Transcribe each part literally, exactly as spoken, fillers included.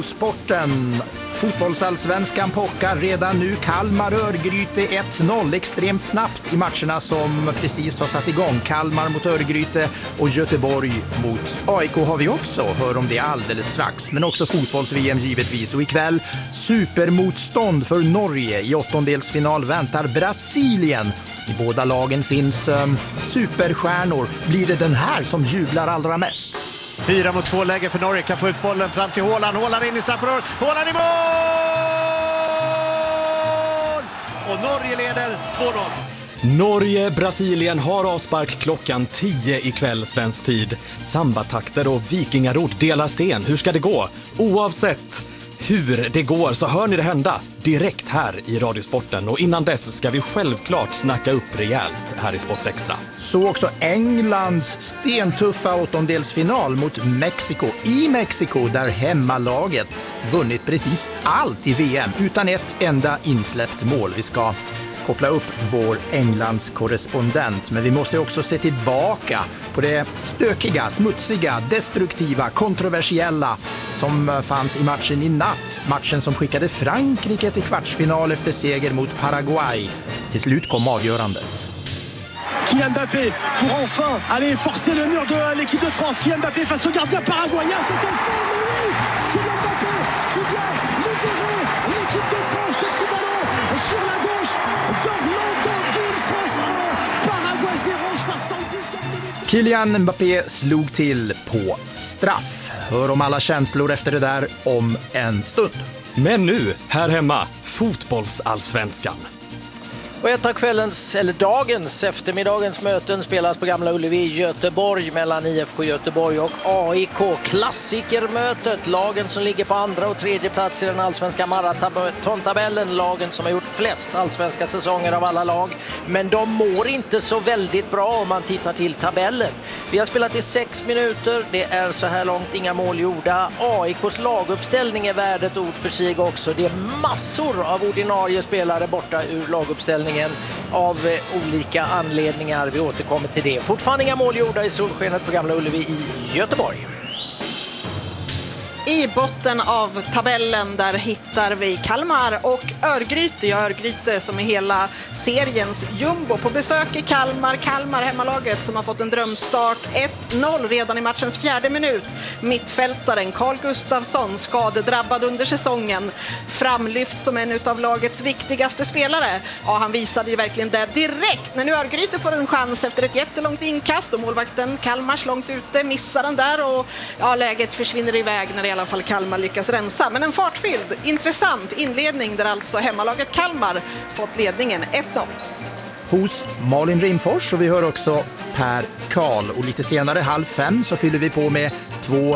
Sporten. Fotbollsallsvenskan pockar redan nu. Kalmar Örgryte ett noll extremt snabbt i matcherna som precis har satt igång. Kalmar mot Örgryte och Göteborg mot A I K har vi också. Hör om det alldeles strax. Men också fotbolls-V M givetvis. Och ikväll supermotstånd för Norge. I åttondelsfinal väntar Brasilien. I båda lagen finns um, superstjärnor. Blir det den här som jublar allra mest? Fyra mot två läge för Norge, kan få ut bollen fram till Haaland. Haaland in i straffområdet. Haaland i mål! Och Norge leder två noll. Norge-Brasilien har avspark klockan tio ikväll svensk tid. Sambatakter och vikingarord delar scen. Hur ska det gå? Oavsett hur det går så hör ni det hända direkt här i Radiosporten. Och innan dess ska vi självklart snacka upp rejält här i Sportextra. Så också Englands stentuffa åttondelsfinal mot Mexiko. I Mexiko där hemmalaget vunnit precis allt i V M utan ett enda insläppt mål. Vi ska koppla upp vår Englands korrespondent. Men vi måste också se tillbaka på det stökiga, smutsiga, destruktiva, kontroversiella som fanns i matchen i natt. Matchen som skickade Frankrike till kvartsfinal efter seger mot Paraguay. Till slut kom avgörandet. Kylian Mbappé pour enfin aller forcer le mur de l'équipe de France. Kylian Mbappé face au gardien paraguayen. C'est en forme, oui! Kylian Mbappé qui vient libérer l'équipe de France. Le petit ballon sur la gauche. D'Orlando Gil, France un, Paraguay zéro, soixante-dixième minute. Kylian Mbappé slog till på straff. Hör om alla känslor efter det där om en stund. Men nu, här hemma, fotbollsallsvenskan. Och ett av kvällens, eller dagens, eftermiddagens möten spelas på Gamla Ullevi i Göteborg mellan I F K Göteborg och A I K. Klassikermötet, lagen som ligger på andra och tredje plats i den allsvenska maratontabellen, lagen som har gjort flest allsvenska säsonger av alla lag. Men de mår inte så väldigt bra om man tittar till tabellen. Vi har spelat i sex minuter, det är så här långt inga mål gjorda. A I K:s laguppställning är värd ett ord för sig också. Det är massor av ordinarie spelare borta ur laguppställningen av olika anledningar. Vi återkommer till det. Fortfarande inga mål gjorda i solskenet på Gamla Ullevi i Göteborg. I botten av tabellen där hittar vi Kalmar och Örgryte. Ja, Örgryte som är hela seriens jumbo på besök i Kalmar. Kalmar hemmalaget som har fått en drömstart. ett noll redan i matchens fjärde minut. Mittfältaren Carl Gustafsson skadedrabbad under säsongen. Framlyft som en av lagets viktigaste spelare. Ja, han visade ju verkligen det direkt när nu Örgryte får en chans efter ett jättelångt inkast och målvakten Kalmars långt ute missar den där och ja, läget försvinner iväg när det i alla fall Kalmar lyckas rensa. Men en fartfylld, intressant inledning där alltså hemmalaget Kalmar fått ledningen ett noll. Hos Malin Rimfors, och vi hör också Per Karl. Och lite senare, halv fem, så fyller vi på med två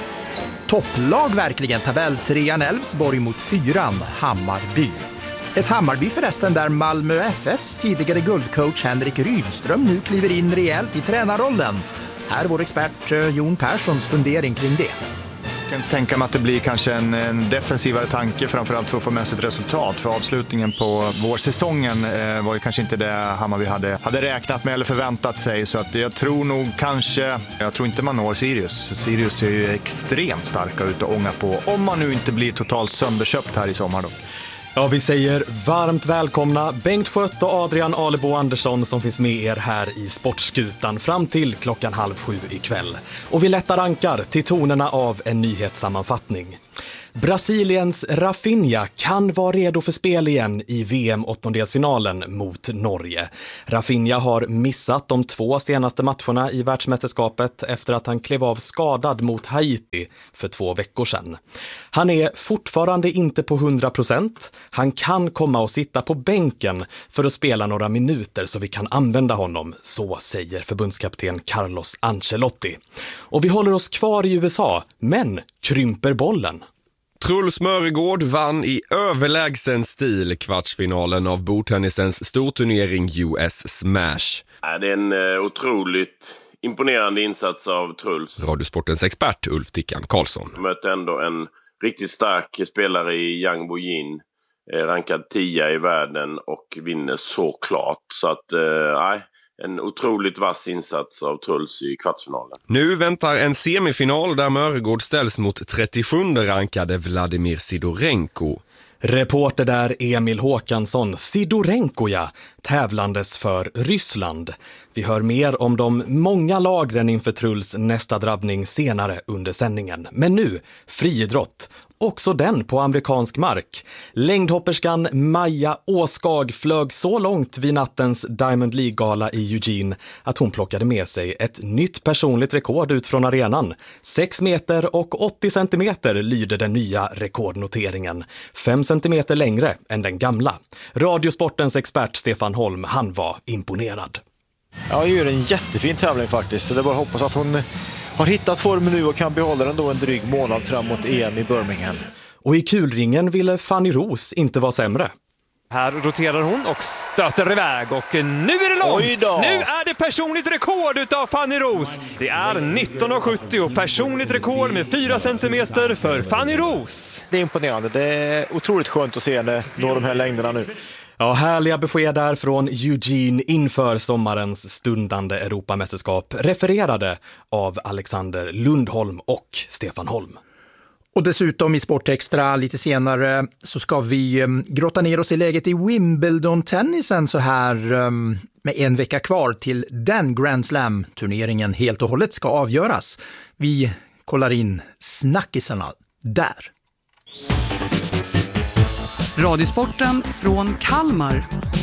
topplag verkligen. Tabell trean Elfsborg mot fyran Hammarby. Ett Hammarby förresten där Malmö F F:s tidigare guldcoach Henrik Rydström nu kliver in rejält i tränarrollen. Här är vår expert Jon Perssons fundering kring det. Jag kan tänka mig att det blir kanske en, en defensivare tanke framförallt för att få med sig ett resultat. För avslutningen på vårsäsongen eh, var ju kanske inte det Hammarby hade, hade räknat med eller förväntat sig. Så att jag tror nog kanske, jag tror inte man når Sirius. Sirius ser ju extremt starka ut och ånga på. Om man nu inte blir totalt sönderköpt här i sommar då. Ja, vi säger varmt välkomna Bengt Skött och Adrian Alebo Andersson som finns med er här i Sportskutan fram till klockan halv sju ikväll. Och vi lättar ankar till tonerna av en nyhetssammanfattning. Brasiliens Rafinha kan vara redo för spel igen i V M-åttondelsfinalen mot Norge. Rafinha har missat de två senaste matcherna i världsmästerskapet efter att han klev av skadad mot Haiti för två veckor sedan. Han är fortfarande inte på hundra procent. Han kan komma och sitta på bänken för att spela några minuter så vi kan använda honom, så säger förbundskapten Carlos Ancelotti. Och vi håller oss kvar i U S A, men krymper bollen. Truls Mörgård vann i överlägsen stil kvartsfinalen av bordtennisens storturnering U S Smash. Det är en otroligt imponerande insats av Truls. Radiosportens expert Ulf Tickan Karlsson Mötte ändå en riktigt stark spelare i Yang Bo-Jin, rankad tia i världen och vinner så klart. Så att, nej, en otroligt vass insats av Truls i kvartsfinalen. Nu väntar en semifinal där Mörgård ställs mot trettiosjunde rankade Vladimir Sidorenko. Reporter där Emil Håkansson, Sidorenko ja, tävlandes för Ryssland. Vi hör mer om de många lagren inför Truls nästa drabbning senare under sändningen. Men nu, friidrott. Också den på amerikansk mark. Längdhopperskan Maja Åskag flög så långt vid nattens Diamond League-gala i Eugene att hon plockade med sig ett nytt personligt rekord ut från arenan. sex meter och åttio centimeter lyder den nya rekordnoteringen. fem centimeter längre än den gamla. Radiosportens expert Stefan Holm, han var imponerad. Ja, det är en jättefin tävling faktiskt. Så det är bara att hoppas att hon har hittat formen nu och kan behålla den då en dryg månad framåt E M i Birmingham. Och i kulringen ville Fanny Ros inte vara sämre. Här roterar hon och stöter iväg och nu är det långt. Nu är det personligt rekord utav Fanny Ros. Det är nitton sjuttio och personligt rekord med fyra centimeter för Fanny Ros. Det är imponerande. Det är otroligt skönt att se henne nå de här längderna nu. Ja, härliga besked där från Eugene inför sommarens stundande Europamästerskap, refererade av Alexander Lundholm och Stefan Holm. Och dessutom i Sportextra lite senare så ska vi grotta ner oss i läget i Wimbledon-tennisen så här med en vecka kvar till den Grand Slam-turneringen helt och hållet ska avgöras. Vi kollar in snackisarna där. Radiosporten från Kalmar.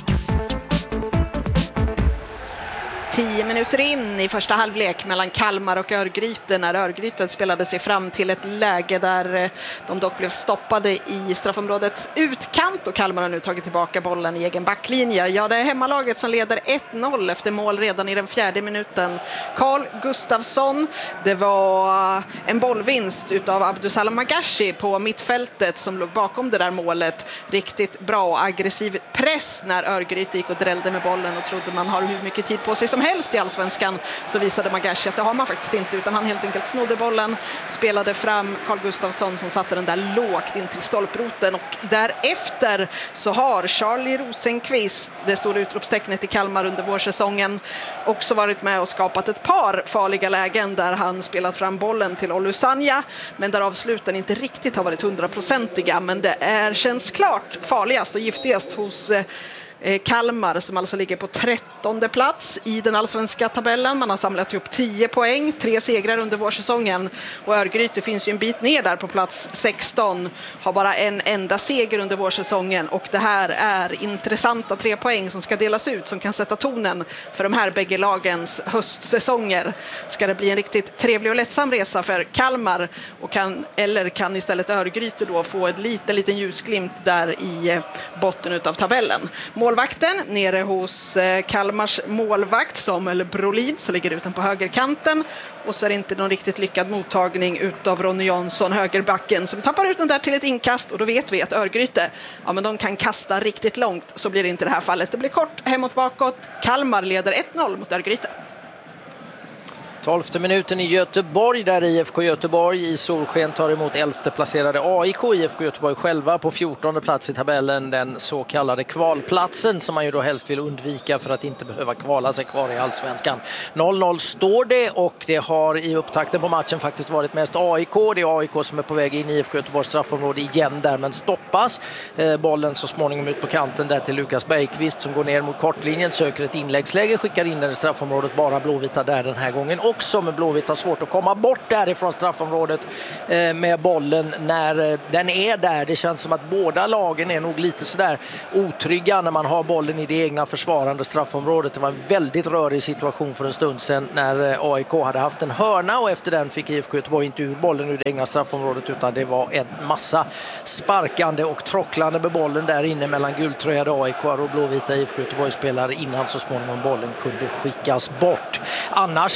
Tio minuter in i första halvlek mellan Kalmar och Örgryte när Örgryte spelade sig fram till ett läge där de dock blev stoppade i straffområdets utkant och Kalmar har nu tagit tillbaka bollen i egen backlinje. Ja, det är hemmalaget som leder ett noll efter mål redan i den fjärde minuten. Carl Gustafsson, det var en bollvinst utav Abdusalam Magashi på mittfältet som låg bakom det där målet. Riktigt bra och aggressiv press när Örgryte gick och drällde med bollen och trodde man har hur mycket tid på sig som helst i allsvenskan, så visade Magashi att det har man faktiskt inte, utan han helt enkelt snodde bollen, spelade fram Carl Gustafsson som satte den där lågt in till stolproten och därefter så har Charlie Rosenqvist, det stora utropstecknet i Kalmar under vårsäsongen, också varit med och skapat ett par farliga lägen där han spelat fram bollen till Olusanya, men där avsluten inte riktigt har varit hundraprocentiga, men det är, känns klart farligast och giftigast hos Kalmar som alltså ligger på trettonde plats i den allsvenska tabellen. Man har samlat ihop tio poäng, tre segrar under vårsäsongen och Örgryte finns ju en bit ner där på plats sexton, har bara en enda seger under vårsäsongen och det här är intressanta tre poäng som ska delas ut som kan sätta tonen för de här bägge lagens höstsäsonger. Ska det bli en riktigt trevlig och lättsam resa för Kalmar och kan, eller kan istället Örgryte då få ett liten, liten ljusglimt där i botten utav tabellen. Målvakten nere hos Kalmars målvakt Samuel Brolin, så ligger ut den på högerkanten och så är det inte någon riktigt lyckad mottagning utav Ronny Jansson, högerbacken, som tappar ut den där till ett inkast och då vet vi att Örgryte, ja men de kan kasta riktigt långt, så blir det inte det här fallet. Det blir kort hemåt bakåt. Kalmar leder ett noll mot Örgryte. tolfte minuten i Göteborg där I F K Göteborg i solsken tar emot elfte placerade A I K. I F K Göteborg själva på fjortonde plats i tabellen, den så kallade kvalplatsen som man ju då helst vill undvika för att inte behöva kvala sig kvar i allsvenskan. noll noll står det och det har i upptakten på matchen faktiskt varit mest A I K. Det är A I K som är på väg in i I F K Göteborgs straffområde igen där, men stoppas. Eh, bollen så småningom ut på kanten där till Lukas Bergqvist som går ner mot kortlinjen, söker ett inläggsläge, skickar in den i straffområdet, bara Blåvita där den här gången också, men Blåvitt har svårt att komma bort därifrån straffområdet eh, med bollen när eh, den är där. Det känns som att båda lagen är nog lite sådär otrygga när man har bollen i det egna försvarande straffområdet. Det var en väldigt rörig situation för en stund sedan när eh, A I K hade haft en hörna och efter den fick I F K Göteborg inte ur bollen ur det egna straffområdet, utan det var en massa sparkande och trocklande med bollen där inne mellan gultröjade A I K och Blåvita I F K Göteborg spelare innan så småningom bollen kunde skickas bort. Annars är det faktiskt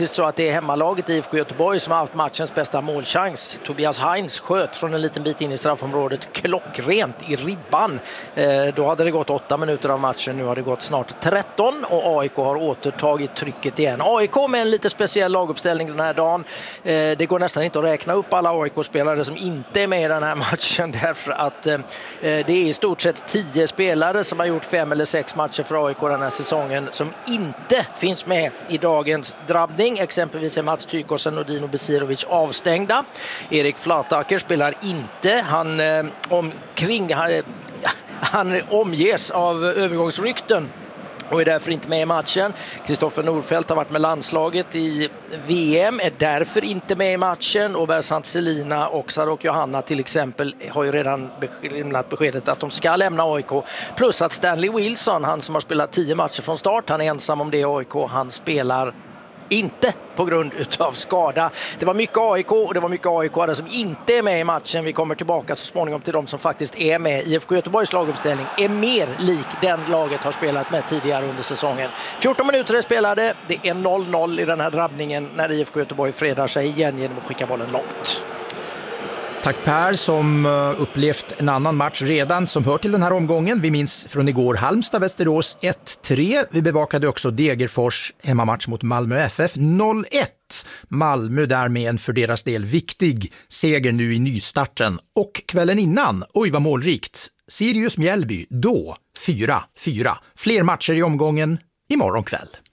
faktiskt så att det är hemmalaget i I F K Göteborg som har haft matchens bästa målchans. Tobias Heinz sköt från en liten bit in i straffområdet klockrent i ribban. Eh, då hade det gått åtta minuter av matchen, nu har det gått snart tretton och A I K har återtagit trycket igen. A I K med en lite speciell laguppställning den här dagen. Eh, det går nästan inte att räkna upp alla A I K-spelare som inte är med i den här matchen därför att eh, det är i stort sett tio spelare som har gjort fem eller sex matcher för A I K den här säsongen som inte finns med i dagens drabbning. Exempelvis är Mats Tykåsen och Dino Besirovic avstängda. Erik Flataker spelar inte. Han eh, omkring han, han omges av övergångsrykten och är därför inte med i matchen. Kristoffer Nordfeldt har varit med landslaget i V M, är därför inte med i matchen. Och Bersant Selina och Sarok Johanna till exempel har ju redan lämnat beskedet att de ska lämna A I K. Plus att Stanley Wilson, han som har spelat tio matcher från start, han är ensam om det i A I K. Han spelar inte på grund utav skada. Det var mycket A I K och det var mycket A I K som inte är med i matchen. Vi kommer tillbaka så småningom till de som faktiskt är med. I F K Göteborgs laguppställning är mer lik den laget har spelat med tidigare under säsongen. fjorton minuter är spelade. Det är noll noll i den här drabbningen när I F K Göteborg fredar sig igen genom att skicka bollen långt. Tack Per som upplevt en annan match redan som hör till den här omgången. Vi minns från igår Halmstad-Västerås ett tre. Vi bevakade också Degerfors hemmamatch mot Malmö F F noll ett. Malmö därmed en för deras del viktig seger nu i nystarten. Och kvällen innan, oj vad målrikt, Sirius Mjällby då fyra fyra. Fler matcher i omgången imorgon kväll.